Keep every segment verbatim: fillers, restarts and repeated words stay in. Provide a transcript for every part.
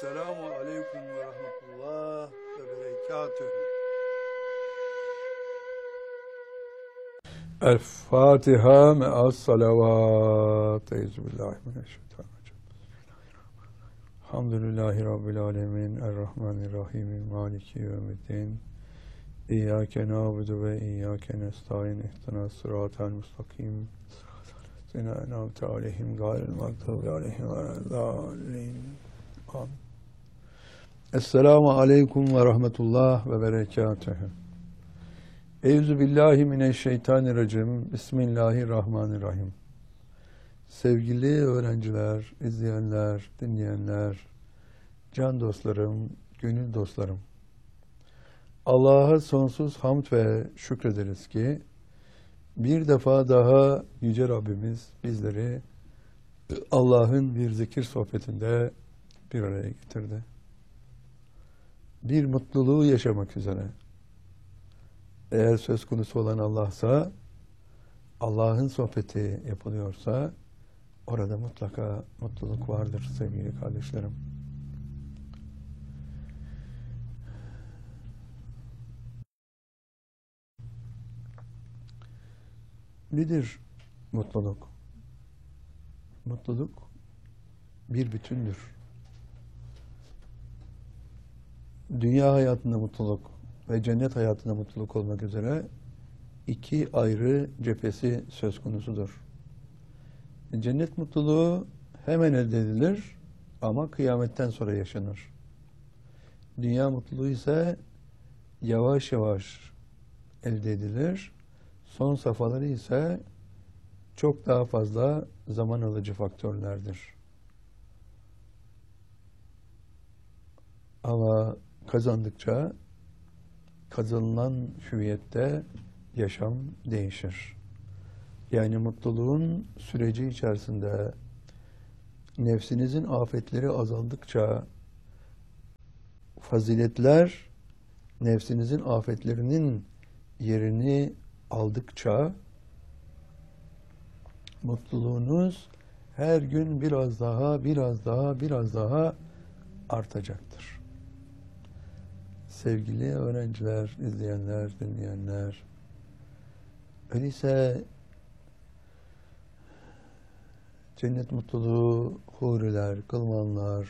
Selamu aleyküm ve rahmetullah ve berekatühü. El Fatiha me'as salavat. Euzubillahimineşşeytanirracim. Elhamdülillahi Rabbil alemin. Errahmanirrahim. Maliki yevmiddin. İyyâke nâbudu ve iyyâke nestaîn. İhdinas sıratal mustakim. Sina en'amte aleyhim gayril mağdubi aleyhim veleddâllîn. Amin. Esselamu aleyküm ve rahmetullah ve berekatühü. Eyzu billahi mineşşeytanirracim. Bismillahirrahmanirrahim. Sevgili öğrenciler, izleyenler, dinleyenler, can dostlarım, gönül dostlarım. Allah'a sonsuz hamd ve şükrederiz ki bir defa daha Yüce Rabbimiz bizleri Allah'ın bir zikir sohbetinde bir araya getirdi. Bir mutluluğu yaşamak üzere. Eğer söz konusu olan Allah'sa, Allah'ın sohbeti yapılıyorsa, orada mutlaka mutluluk vardır sevgili kardeşlerim. Nedir mutluluk? Mutluluk bir bütündür. Dünya hayatında mutluluk ve cennet hayatında mutluluk olmak üzere iki ayrı cephesi söz konusudur. Cennet mutluluğu hemen elde edilir ama kıyametten sonra yaşanır. Dünya mutluluğu ise yavaş yavaş elde edilir. Son safhaları ise çok daha fazla zaman alıcı faktörlerdir. Ama kazandıkça kazanılan hüviyette yaşam değişir. Yani mutluluğun süreci içerisinde nefsinizin afetleri azaldıkça faziletler nefsinizin afetlerinin yerini aldıkça mutluluğunuz her gün biraz daha, biraz daha, biraz daha artacaktır. Sevgili öğrenciler, izleyenler, dinleyenler, öyleyse cennet mutluluğu, huriler, kılmanlar,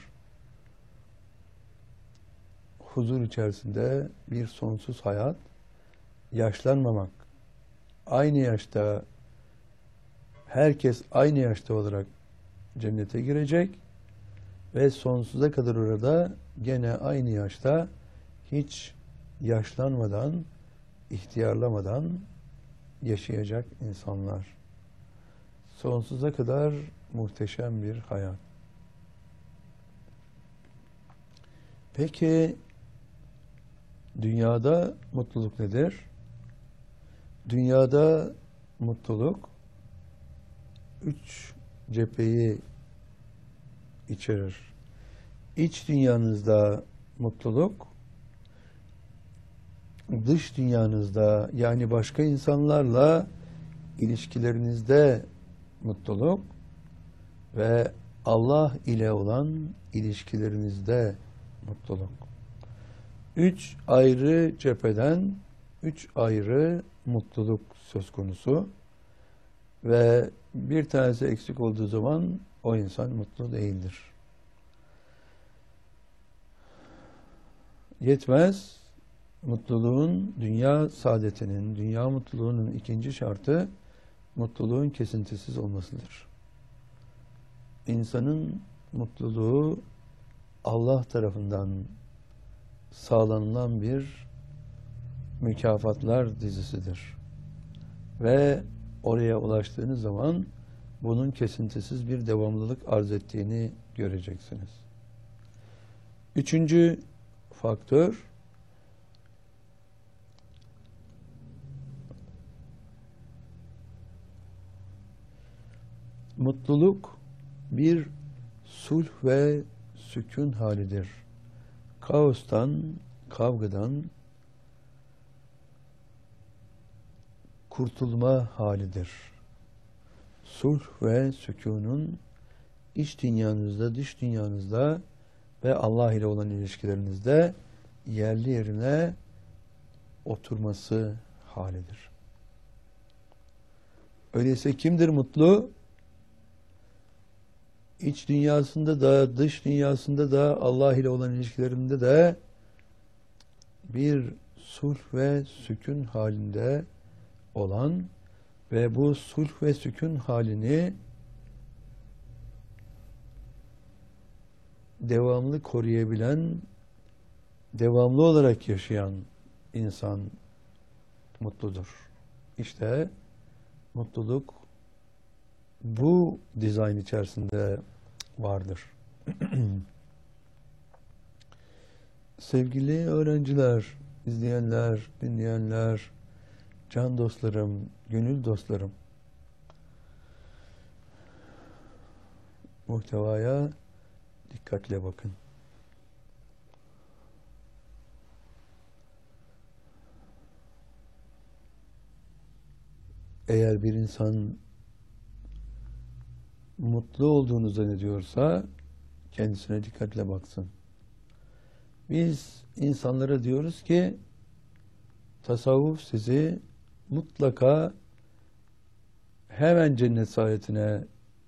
huzur içerisinde bir sonsuz hayat, yaşlanmamak, aynı yaşta, herkes aynı yaşta olarak cennete girecek ve sonsuza kadar orada gene aynı yaşta hiç yaşlanmadan, ihtiyarlamadan yaşayacak insanlar. Sonsuza kadar muhteşem bir hayat. Peki dünyada mutluluk nedir? Dünyada mutluluk üç cepheyi içerir. İç dünyanızda mutluluk, dış dünyanızda yani başka insanlarla ilişkilerinizde mutluluk ve Allah ile olan ilişkilerinizde mutluluk. Üç ayrı cepheden üç ayrı mutluluk söz konusu ve bir tanesi eksik olduğu zaman o insan mutlu değildir. Yetmez, mutluluğun, dünya saadetinin, dünya mutluluğunun ikinci şartı mutluluğun kesintisiz olmasıdır. İnsanın mutluluğu Allah tarafından sağlanılan bir mükafatlar dizisidir. Ve oraya ulaştığınız zaman bunun kesintisiz bir devamlılık arz ettiğini göreceksiniz. Üçüncü faktör, mutluluk bir sulh ve sükun halidir. Kaostan, kavgadan kurtulma halidir. Sulh ve sükunun iç dünyanızda, dış dünyanızda ve Allah ile olan ilişkilerinizde yerli yerine oturması halidir. Öyleyse kimdir mutlu? İç dünyasında da, dış dünyasında da, Allah ile olan ilişkilerinde de bir sulh ve sükun halinde olan ve bu sulh ve sükun halini devamlı koruyabilen, devamlı olarak yaşayan insan mutludur. İşte mutluluk bu dizayn içerisinde vardır. Sevgili öğrenciler, izleyenler, dinleyenler, can dostlarım, gönül dostlarım, muhtevaya dikkatle bakın. Eğer bir insan mutlu olduğunu zannediyorsa kendisine dikkatle baksın. Biz insanlara diyoruz ki tasavvuf sizi mutlaka hemen cennet saadetine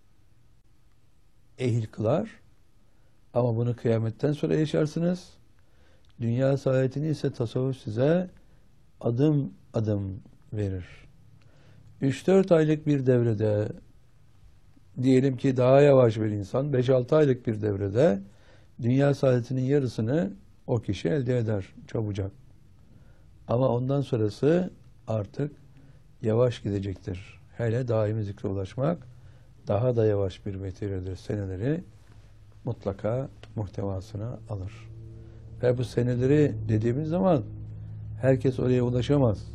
ehil kılar. Ama bunu kıyametten sonra yaşarsınız. Dünya saadetini ise tasavvuf size adım adım verir. üç dört aylık bir devrede, diyelim ki daha yavaş bir insan, beş altı aylık bir devrede dünya saadetinin yarısını o kişi elde eder çabucak. Ama ondan sonrası artık yavaş gidecektir. Hele daimi zikre ulaşmak daha da yavaş bir metredir. Seneleri mutlaka muhtevasına alır. Ve bu seneleri dediğimiz zaman herkes oraya ulaşamaz.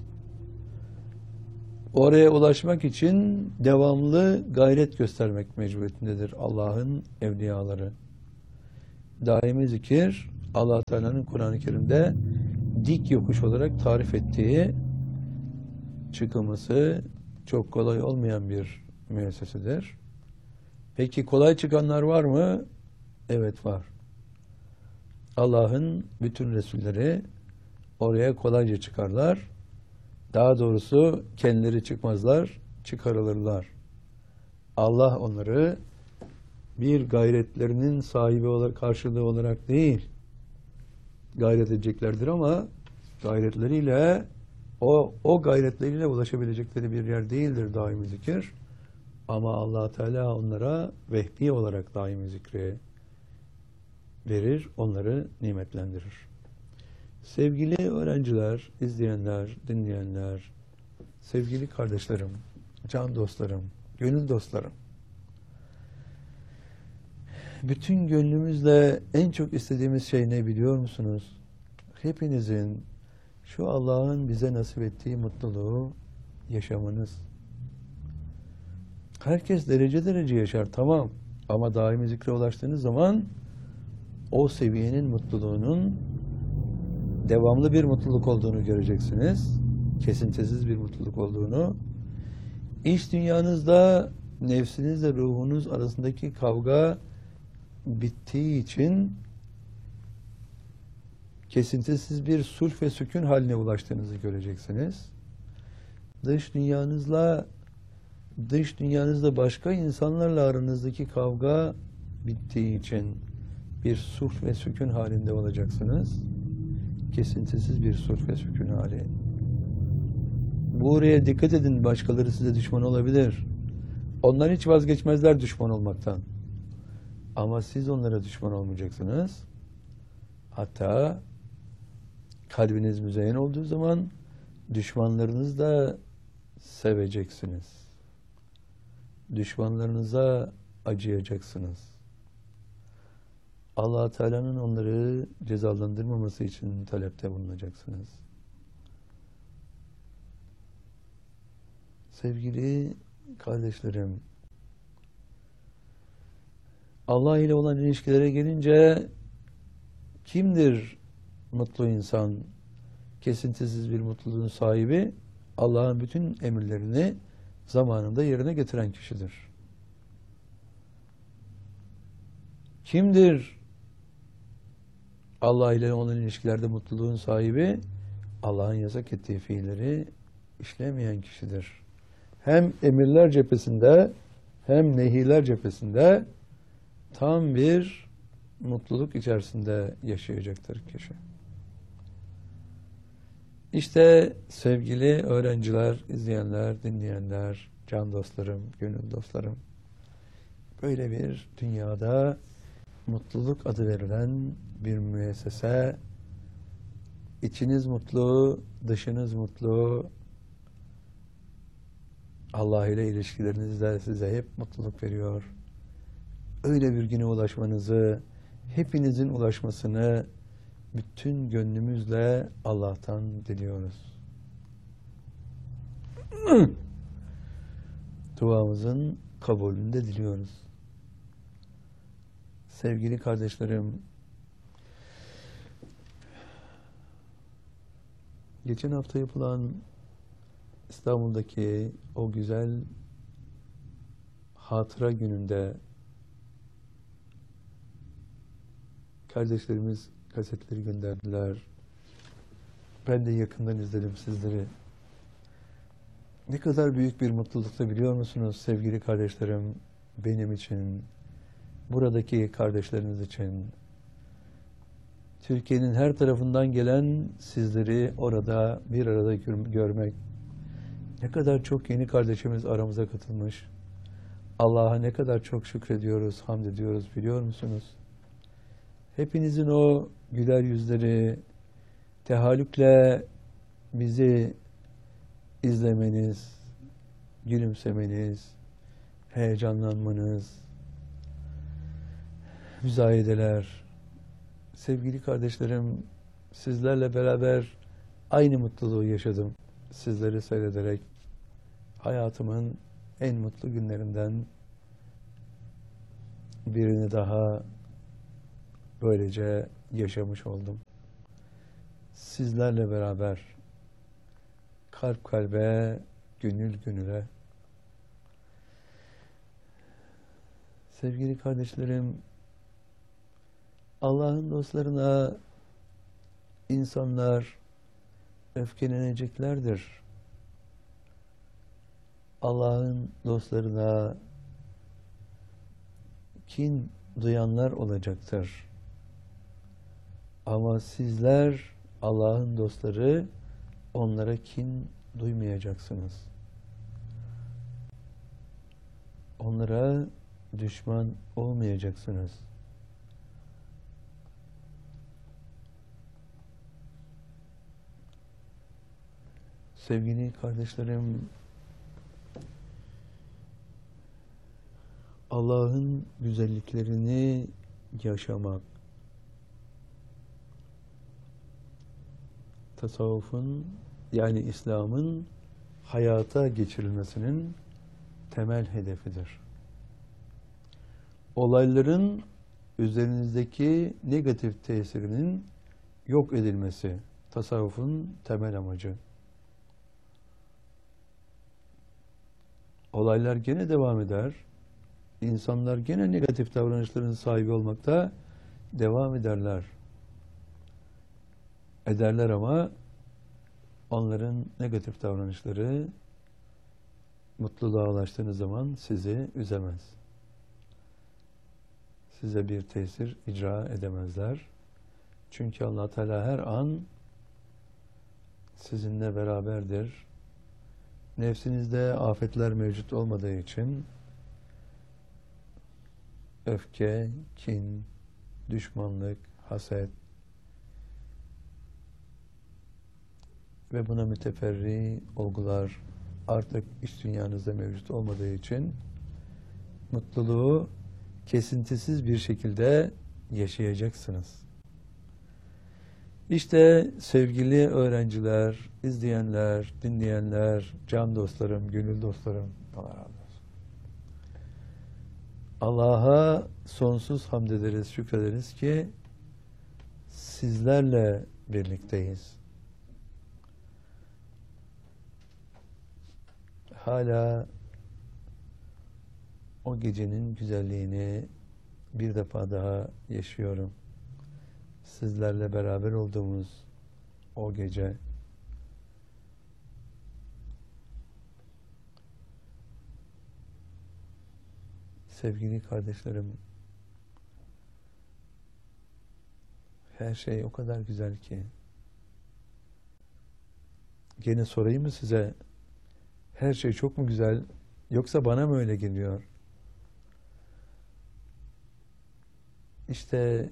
Oraya ulaşmak için devamlı gayret göstermek mecburiyetindedir Allah'ın evliyaları. Daimi zikir, Allah Teala'nın Kur'an-ı Kerim'de dik yokuş olarak tarif ettiği, çıkılması çok kolay olmayan bir müessesedir. Peki kolay çıkanlar var mı? Evet, var. Allah'ın bütün Resulleri oraya kolayca çıkarlar. Daha doğrusu kendileri çıkmazlar, çıkarılırlar. Allah onları bir gayretlerinin sahibi olarak, karşılığı olarak değil, gayret edeceklerdir ama gayretleriyle o o gayretleriyle ulaşabilecekleri bir yer değildir daimi zikir. Ama Allah Teala onlara vehbi olarak daimi zikri verir, onları nimetlendirir. Sevgili öğrenciler, izleyenler, dinleyenler, sevgili kardeşlerim, can dostlarım, gönül dostlarım, bütün gönlümüzle en çok istediğimiz şey ne biliyor musunuz? Hepinizin şu Allah'ın bize nasip ettiği mutluluğu yaşamanız. Herkes derece derece yaşar, tamam. Ama daimi zikre ulaştığınız zaman o seviyenin mutluluğunun devamlı bir mutluluk olduğunu göreceksiniz. Kesintisiz bir mutluluk olduğunu. İç dünyanızda nefsinizle ruhunuz arasındaki kavga bittiği için kesintisiz bir sulh ve sükun haline ulaştığınızı göreceksiniz. Dış dünyanızla dış dünyanızda başka insanlarla aranızdaki kavga bittiği için bir sulh ve sükun halinde olacaksınız. Kesintisiz bir sulh ve sükun hali. Buraya dikkat edin, başkaları size düşman olabilir. Onlar hiç vazgeçmezler düşman olmaktan. Ama siz onlara düşman olmayacaksınız. Hatta kalbiniz müzeyyen olduğu zaman düşmanlarınızı da seveceksiniz. Düşmanlarınıza acıyacaksınız. Allah Teala'nın onları cezalandırmaması için talepte bulunacaksınız. Sevgili kardeşlerim, Allah ile olan ilişkilere gelince kimdir mutlu insan, kesintisiz bir mutluluğun sahibi? Allah'ın bütün emirlerini zamanında yerine getiren kişidir. Kimdir Allah ile olan ilişkilerde mutluluğun sahibi, Allah'ın yasak ettiği fiilleri işlemeyen kişidir. Hem emirler cephesinde hem nehirler cephesinde tam bir mutluluk içerisinde yaşayacaktır kişi. İşte sevgili öğrenciler, izleyenler, dinleyenler, can dostlarım, gönül dostlarım, böyle bir dünyada mutluluk adı verilen bir müessese, içiniz mutlu, dışınız mutlu, Allah ile ilişkilerinizde size hep mutluluk veriyor. Öyle bir güne ulaşmanızı, hepinizin ulaşmasını bütün gönlümüzle Allah'tan diliyoruz. Duamızın kabulünü de diliyoruz. Sevgili kardeşlerim, geçen hafta yapılan İstanbul'daki o güzel hatıra gününde kardeşlerimiz kasetleri gönderdiler. Ben de yakından izledim sizleri. Ne kadar büyük bir mutlulukta biliyor musunuz sevgili kardeşlerim, benim için, buradaki kardeşleriniz için, Türkiye'nin her tarafından gelen sizleri orada bir arada görmek. Ne kadar çok yeni kardeşimiz aramıza katılmış. Allah'a ne kadar çok şükrediyoruz, hamd ediyoruz biliyor musunuz? Hepinizin o güler yüzleri, tehallükle bizi izlemeniz, gülümsemeniz, heyecanlanmanız, müzayedeler. Sevgili kardeşlerim, sizlerle beraber aynı mutluluğu yaşadım. Sizleri seyrederek hayatımın en mutlu günlerinden birini daha böylece yaşamış oldum. Sizlerle beraber kalp kalbe, gönül gönüle. Sevgili kardeşlerim, Allah'ın dostlarına insanlar öfkeleneceklerdir. Allah'ın dostlarına kin duyanlar olacaktır. Ama sizler Allah'ın dostları, onlara kin duymayacaksınız. Onlara düşman olmayacaksınız. Sevgili kardeşlerim, Allah'ın güzelliklerini yaşamak, tasavvufun yani İslam'ın hayata geçirilmesinin temel hedefidir. Olayların üzerinizdeki negatif tesirinin yok edilmesi tasavvufun temel amacı. Olaylar gene devam eder. İnsanlar gene negatif davranışların sahibi olmakta devam ederler. Ederler ama onların negatif davranışları mutluluğa ulaştığınız zaman sizi üzemez. Size bir tesir icra edemezler. Çünkü Allah Teala her an sizinle beraberdir. Nefsinizde afetler mevcut olmadığı için öfke, kin, düşmanlık, haset ve buna müteferri olgular artık iç dünyanızda mevcut olmadığı için mutluluğu kesintisiz bir şekilde yaşayacaksınız. İşte sevgili öğrenciler, izleyenler, dinleyenler, can dostlarım, gönül dostlarım, Allah razı olsun. Allah'a sonsuz hamd ederiz, şükrederiz ki sizlerle birlikteyiz. Hala o gecenin güzelliğini bir defa daha yaşıyorum. sizlerle beraber olduğumuz o gece sevgili kardeşlerim, her şey o kadar güzel ki. Gene sorayım mı size? Her şey çok mu güzel? Yoksa bana mı öyle geliyor? İşte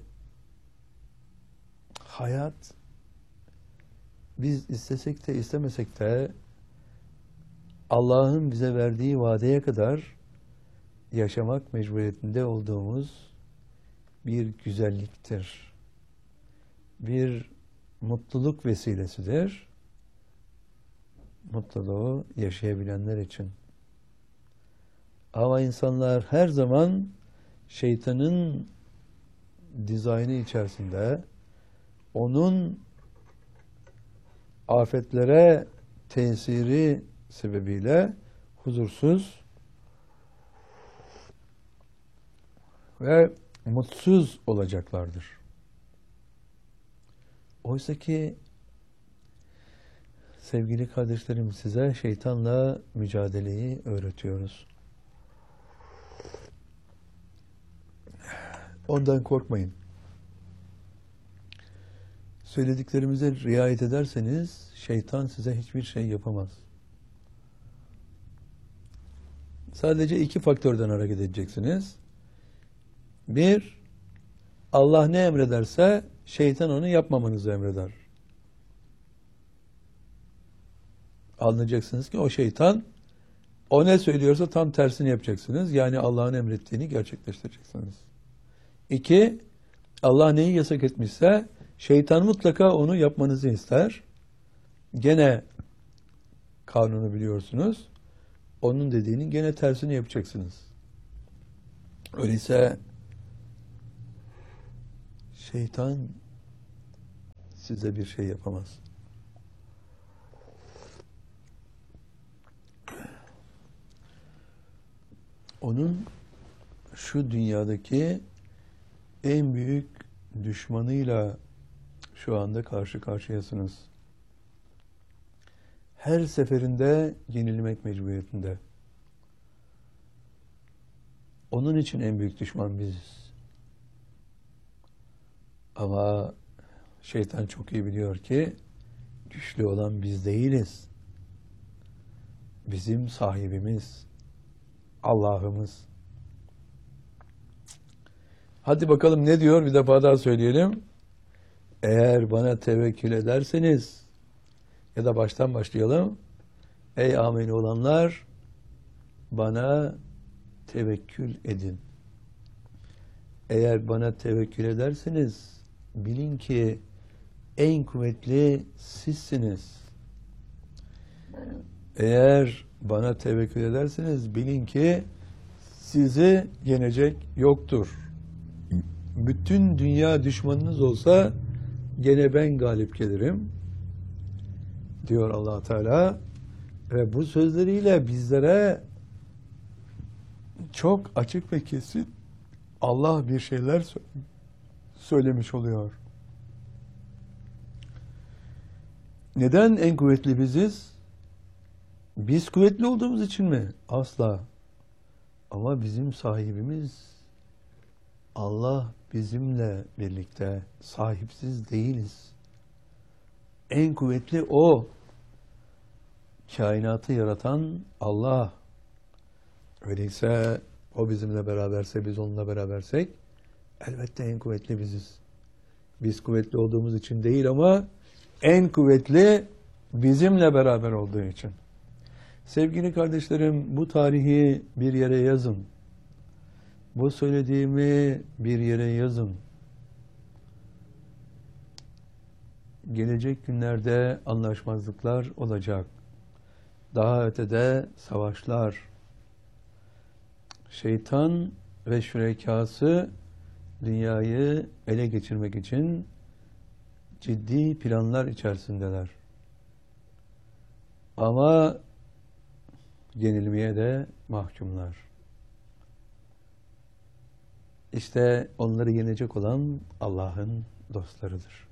hayat, biz istesek de istemesek de Allah'ın bize verdiği vadeye kadar yaşamak mecburiyetinde olduğumuz bir güzelliktir. Bir mutluluk vesilesidir. Mutluluğu yaşayabilenler için. Ama insanlar her zaman şeytanın dizaynı içerisinde, onun afetlere tesiri sebebiyle huzursuz ve mutsuz olacaklardır. Oysa ki sevgili kardeşlerim, size şeytanla mücadeleyi öğretiyoruz. Ondan korkmayın. Söylediklerimize riayet ederseniz şeytan size hiçbir şey yapamaz. Sadece iki faktörden hareket edeceksiniz. Bir, Allah ne emrederse şeytan onu yapmamanızı emreder. Anlayacaksınız ki o şeytan o ne söylüyorsa tam tersini yapacaksınız. Yani Allah'ın emrettiğini gerçekleştireceksiniz. İki, Allah neyi yasak etmişse şeytan mutlaka onu yapmanızı ister. Gene kanunu biliyorsunuz. Onun dediğinin gene tersini yapacaksınız. Öyleyse şeytan size bir şey yapamaz. Onun şu dünyadaki en büyük düşmanıyla şu anda karşı karşıyasınız. Her seferinde yenilmek mecburiyetinde. Onun için en büyük düşman biziz. Ama şeytan çok iyi biliyor ki güçlü olan biz değiliz. Bizim sahibimiz Allah'ımız. Hadi bakalım ne diyor? Bir defa daha söyleyelim. Eğer bana tevekkül ederseniz, ya da baştan başlayalım. Ey ameli olanlar, bana tevekkül edin. Eğer bana tevekkül ederseniz, bilin ki en kuvvetli sizsiniz. Eğer bana tevekkül ederseniz, bilin ki sizi yenecek yoktur. Bütün dünya düşmanınız olsa gene ben galip gelirim diyor Allah Teala ve bu sözleriyle bizlere çok açık ve kesin Allah bir şeyler söylemiş oluyor. Neden en kuvvetli biziz? Biz kuvvetli olduğumuz için mi? Asla. Ama bizim sahibimiz Allah bizimle birlikte, sahipsiz değiliz. En kuvvetli O. Kainatı yaratan Allah. Öyleyse O bizimle beraberse, biz onunla berabersek elbette en kuvvetli biziz. Biz kuvvetli olduğumuz için değil ama en kuvvetli bizimle beraber olduğu için. Sevgili kardeşlerim, bu tarihi bir yere yazın. Bu söylediğimi bir yere yazın. Gelecek günlerde anlaşmazlıklar olacak. Daha ötede savaşlar. Şeytan ve şürekası dünyayı ele geçirmek için ciddi planlar içerisindeler. Ama yenilmeye de mahkumlar. İşte onları yenecek olan Allah'ın dostlarıdır.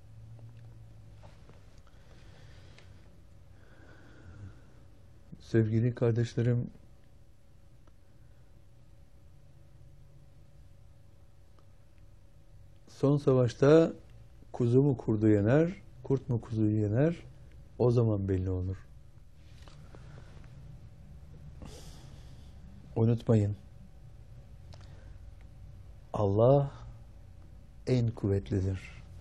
Sevgili kardeşlerim, son savaşta kuzu mu kurdu yener, kurt mu kuzuyu yener, o zaman belli olur. Unutmayın, Allah en kuvvetlidir.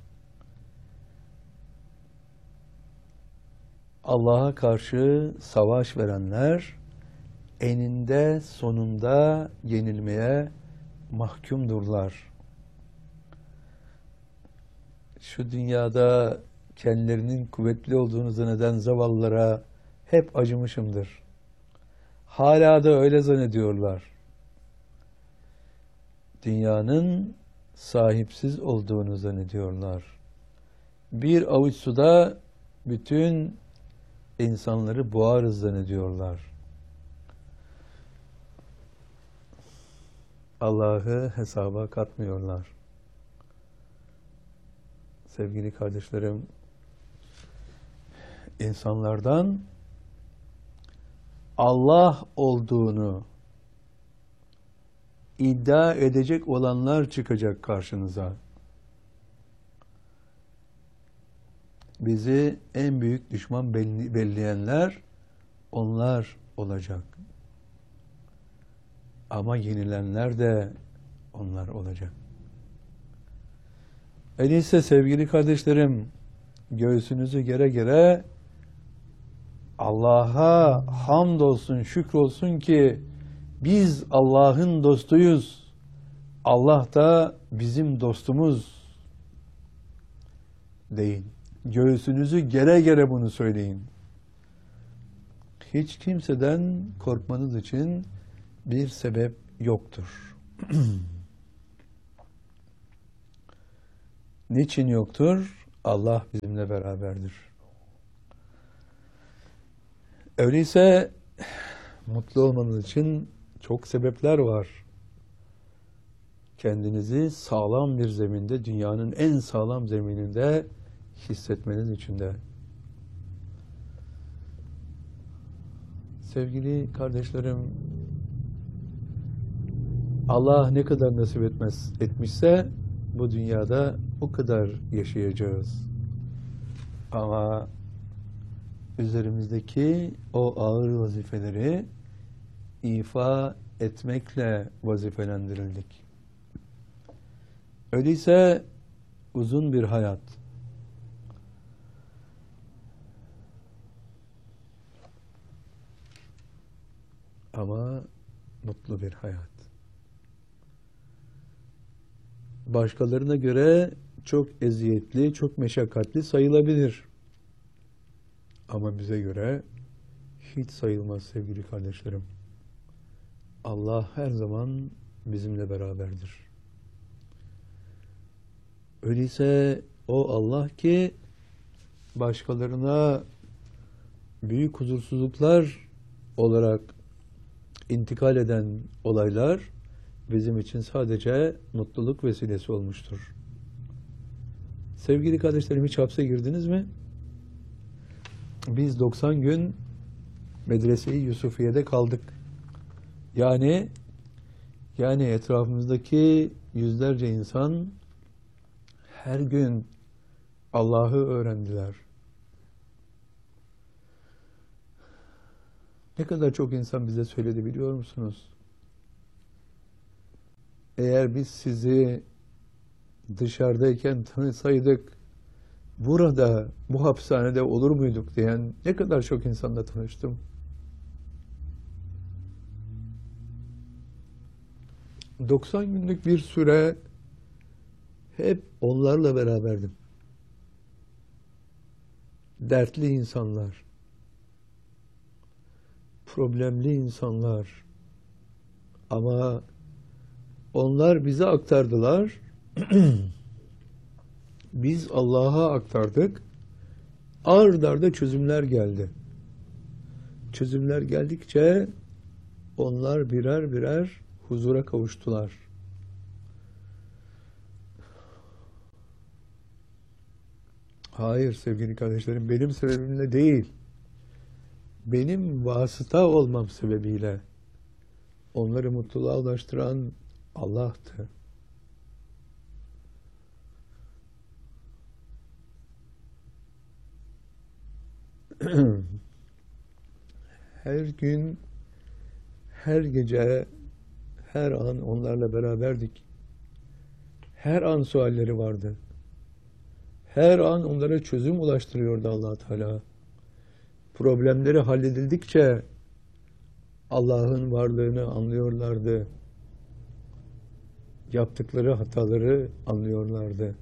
Allah'a karşı savaş verenler eninde sonunda yenilmeye mahkumdurlar. Şu dünyada kendilerinin kuvvetli olduğunu zanneden zavallılara hep acımışımdır. Hala da öyle zannediyorlar. Dünyanın sahipsiz olduğunu zannediyorlar. Bir avuç suda bütün insanları boğarız zannediyorlar. Allah'ı hesaba katmıyorlar. Sevgili kardeşlerim, insanlardan Allah olduğunu iddia edecek olanlar çıkacak karşınıza. Bizi en büyük düşman belli, belleyenler onlar olacak. Ama yenilenler de onlar olacak. Öyleyse sevgili kardeşlerim, göğsünüzü gere gere Allah'a hamdolsun, şükrolsun ki biz Allah'ın dostuyuz. Allah da bizim dostumuz deyin. Göğsünüzü gere gere bunu söyleyin. Hiç kimseden korkmanız için bir sebep yoktur. Niçin yoktur? Allah bizimle beraberdir. Öyleyse mutlu olmanız için çok sebepler var. Kendinizi sağlam bir zeminde, dünyanın en sağlam zemininde hissetmeniz için de. Sevgili kardeşlerim, Allah ne kadar nasip etmez, etmişse bu dünyada o kadar yaşayacağız. Ama üzerimizdeki o ağır vazifeleri ifa etmekle vazifelendirildik. Öyleyse uzun bir hayat. Ama mutlu bir hayat. Başkalarına göre çok eziyetli, çok meşakkatli sayılabilir. Ama bize göre hiç sayılmaz sevgili kardeşlerim. Allah her zaman bizimle beraberdir. Öyleyse o Allah ki başkalarına büyük huzursuzluklar olarak intikal eden olaylar bizim için sadece mutluluk vesilesi olmuştur. Sevgili kardeşlerim, hiç hapse girdiniz mi? Biz doksan gün Medrese-i Yusufiye'de kaldık. Yani yani etrafımızdaki yüzlerce insan her gün Allah'ı öğrendiler. Ne kadar çok insan bize söyledi biliyor musunuz? Eğer biz sizi dışarıdayken tanısaydık, burada, bu hapishanede olur muyduk diyen ne kadar çok insanla tanıştım. doksan günlük bir süre hep onlarla beraberdim. Dertli insanlar, problemli insanlar, ama onlar bize aktardılar, biz Allah'a aktardık, ard arda çözümler geldi. Çözümler geldikçe onlar birer birer huzura kavuştular. Hayır sevgili kardeşlerim, benim sebebimle değil. Benim vasıta olmam sebebiyle onları mutluluğa ulaştıran Allah'tı. Her gün, her gece, her an onlarla beraberdik. Her an sualleri vardı. Her an onlara çözüm ulaştırıyordu Allah Teala. Problemleri halledildikçe Allah'ın varlığını anlıyorlardı. Yaptıkları hataları anlıyorlardı.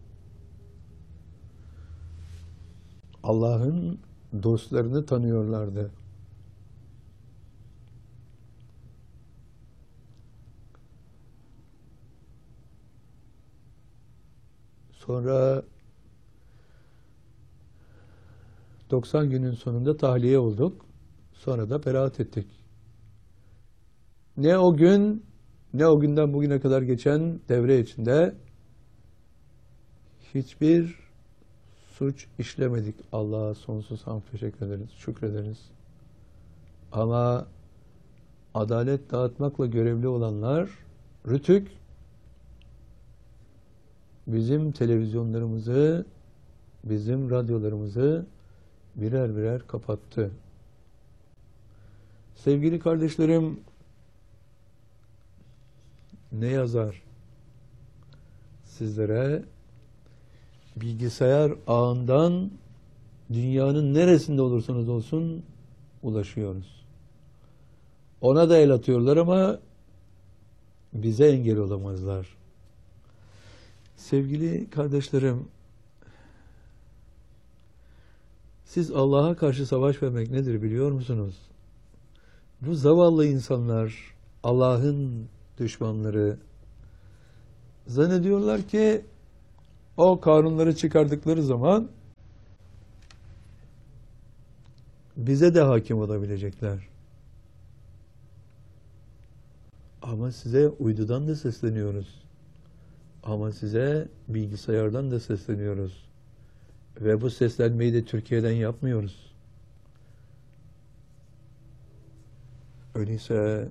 Allah'ın dostlarını tanıyorlardı. Sonra doksan günün sonunda tahliye olduk. Sonra da beraat ettik. Ne o gün, ne o günden bugüne kadar geçen devre içinde hiçbir suç işlemedik. Allah'a sonsuz hamd teşekkür ederiz, şükrederiz. Ama adalet dağıtmakla görevli olanlar Rütük bizim televizyonlarımızı, bizim radyolarımızı birer birer kapattı. Sevgili kardeşlerim, ne yazar? Sizlere bilgisayar ağından dünyanın neresinde olursanız olsun ulaşıyoruz. Ona da el atıyorlar ama bize engel olamazlar. Sevgili kardeşlerim, siz Allah'a karşı savaş vermek nedir biliyor musunuz? Bu zavallı insanlar, Allah'ın düşmanları, zannediyorlar ki o kanunları çıkardıkları zaman bize de hakim olabilecekler. Ama size uydudan da sesleniyoruz. Ama size bilgisayardan da sesleniyoruz. Ve bu seslenmeyi de Türkiye'den yapmıyoruz. Öyleyse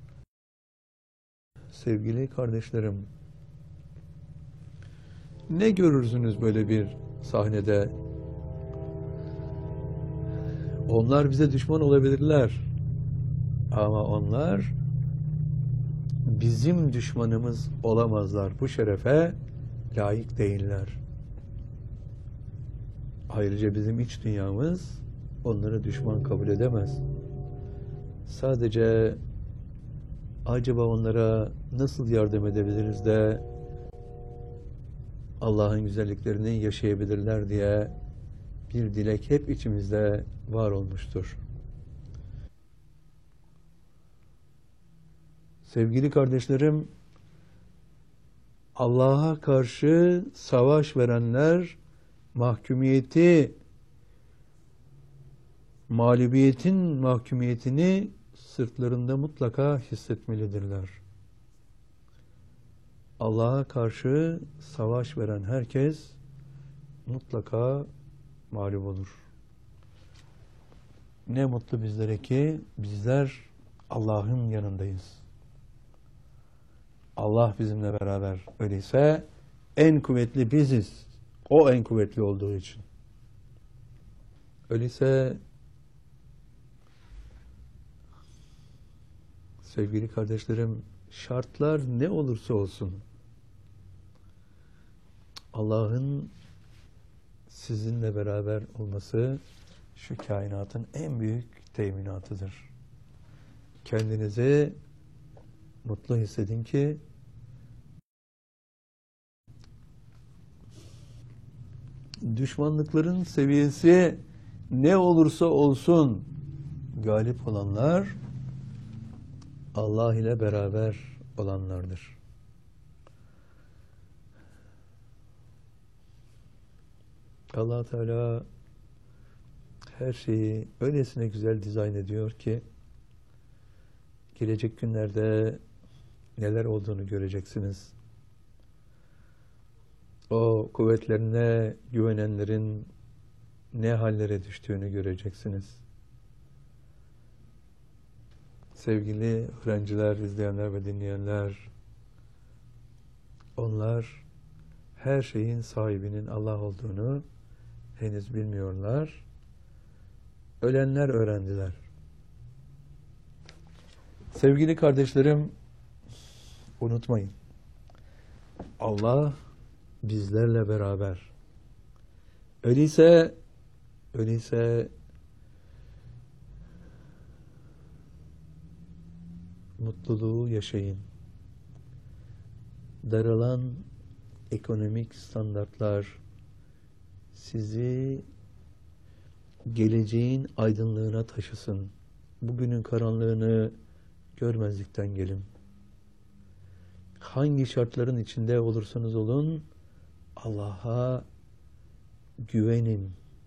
sevgili kardeşlerim, ne görürsünüz böyle bir sahnede? Onlar bize düşman olabilirler. Ama onlar bizim düşmanımız olamazlar. Bu şerefe layık değiller. Ayrıca bizim iç dünyamız onları düşman kabul edemez. Sadece acaba onlara nasıl yardım edebiliriz de Allah'ın güzelliklerini yaşayabilirler diye bir dilek hep içimizde var olmuştur. Sevgili kardeşlerim, Allah'a karşı savaş verenler mahkumiyeti, mağlubiyetin mahkumiyetini sırtlarında mutlaka hissetmelidirler. Allah'a karşı savaş veren herkes mutlaka mağlup olur. Ne mutlu bizlere ki bizler Allah'ın yanındayız. Allah bizimle beraber. Öyleyse en kuvvetli biziz. O en kuvvetli olduğu için. Öyleyse sevgili kardeşlerim, şartlar ne olursa olsun Allah'ın sizinle beraber olması şu kainatın en büyük teminatıdır. Kendinizi mutlu hissedin ki düşmanlıkların seviyesi ne olursa olsun galip olanlar Allah ile beraber olanlardır. Allah Teala her şeyi öylesine güzel dizayn ediyor ki gelecek günlerde neler olduğunu göreceksiniz. o kuvvetlerine güvenenlerin ne hallere düştüğünü göreceksiniz. Sevgili öğrenciler, izleyenler ve dinleyenler, onlar her şeyin sahibinin Allah olduğunu henüz bilmiyorlar. Ölenler öğrendiler. Sevgili kardeşlerim, unutmayın. Allah bizlerle beraber. Öyleyse, öyleyse mutluluğu yaşayın. Daralan ekonomik standartlar sizi geleceğin aydınlığına taşısın. Bugünün karanlığını görmezlikten gelin. Hangi şartların içinde olursanız olun, Allah'a güvenin.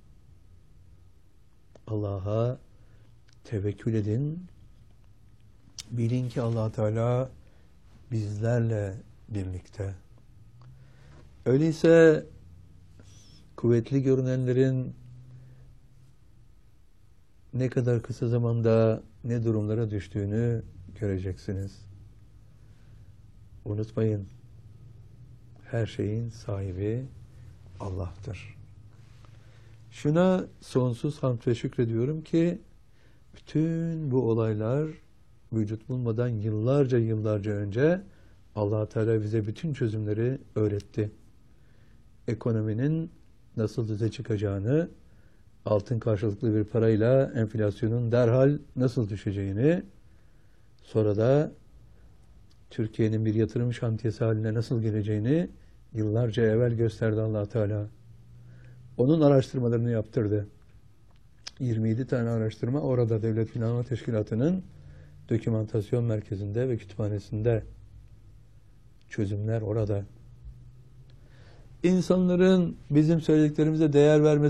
Allah'a tevekkül edin. Bilin ki Allah Teala bizlerle birlikte. Öyleyse kuvvetli görünenlerin ne kadar kısa zamanda ne durumlara düştüğünü göreceksiniz. Unutmayın, her şeyin sahibi Allah'tır. Şuna sonsuz hamd ve şükrediyorum ki bütün bu olaylar vücut bulmadan yıllarca yıllarca önce Allah Teala bize bütün çözümleri öğretti. Ekonominin nasıl düze çıkacağını, altın karşılıklı bir parayla enflasyonun derhal nasıl düşeceğini, sonra da Türkiye'nin bir yatırım şantiyesi haline nasıl geleceğini yıllarca evvel gösterdi Allah Teala. Onun araştırmalarını yaptırdı. yirmi yedi tane araştırma orada Devlet Planlama Teşkilatı'nın dokümantasyon merkezinde ve kütüphanesinde. Çözümler orada. İnsanların bizim söylediklerimize değer vermesi